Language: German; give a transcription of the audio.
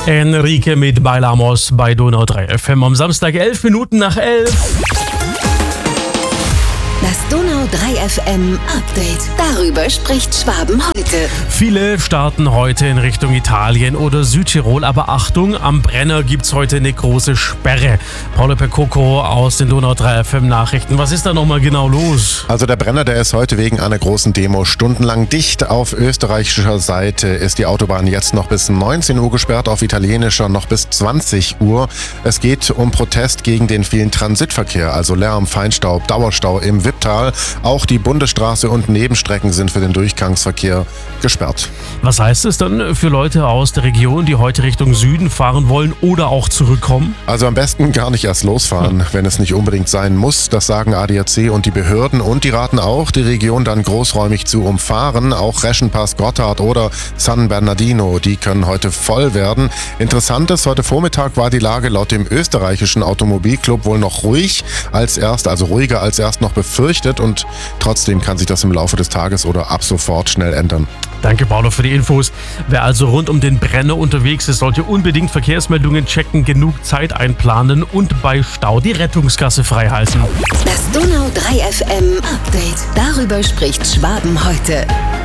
Enrique mit Bailamos bei Donau 3 FM am Samstag 11 Minuten nach 11. Das Donau 3 FM Update. Darüber spricht Schwaben heute. Viele starten heute in Richtung Italien oder Südtirol, aber Achtung, am Brenner gibt's heute eine große Sperre. Paolo Percoco aus den Donau 3 FM Nachrichten. Was ist da nochmal genau los? Also der Brenner, der ist heute wegen einer großen Demo stundenlang dicht. Auf österreichischer Seite ist die Autobahn jetzt noch bis 19 Uhr gesperrt, auf italienischer noch bis 20 Uhr. Es geht um Protest gegen den vielen Transitverkehr, also Lärm, Feinstaub, Dauerstau im Wipptal. Auch die Bundesstraße und Nebenstrecken sind für den Durchgangsverkehr gesperrt. Was heißt es dann für Leute aus der Region, die heute Richtung Süden fahren wollen oder auch zurückkommen? Also am besten gar nicht erst losfahren, wenn es nicht unbedingt sein muss. Das sagen ADAC und die Behörden. Und die raten auch, die Region dann großräumig zu umfahren. Auch Reschenpass, Gotthard oder San Bernardino, die können heute voll werden. Interessant ist, heute Vormittag war die Lage laut dem österreichischen Automobilclub wohl noch ruhig als erst, also ruhiger als erst noch befürchtet. Und trotzdem kann sich das im Laufe des Tages oder ab sofort schnell ändern. Danke, Paolo, für die Infos. Wer also rund um den Brenner unterwegs ist, sollte unbedingt Verkehrsmeldungen checken, genug Zeit einplanen und bei Stau die Rettungsgasse freihalten. Das Donau 3 FM Update. Darüber spricht Schwaben heute.